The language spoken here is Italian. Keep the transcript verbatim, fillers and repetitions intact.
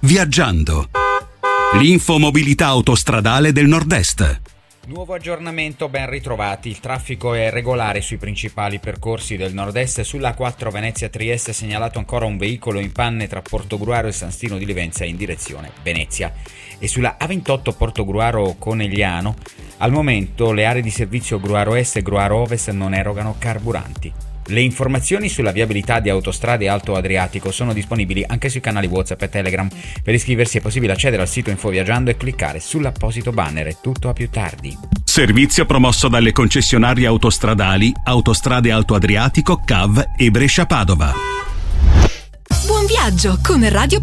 Viaggiando. L'infomobilità autostradale del Nord-Est. Nuovo aggiornamento, ben ritrovati. Il traffico è regolare sui principali percorsi del nord-est. Sulla A quattro Venezia-Trieste è segnalato ancora un veicolo in panne tra Portogruaro e San Stino di Livenza in direzione Venezia. E sulla A ventotto Portogruaro-Conegliano, al momento le aree di servizio Gruaro Est e Gruaro Ovest non erogano carburanti. Le informazioni sulla viabilità di autostrade Alto Adriatico sono disponibili anche sui canali WhatsApp e Telegram. Per iscriversi è possibile accedere al sito Infoviaggiando e cliccare sull'apposito banner. È tutto a più tardi. Servizio promosso dalle concessionarie autostradali Autostrade Alto Adriatico, C A V e Brescia Padova. Buon viaggio con Radio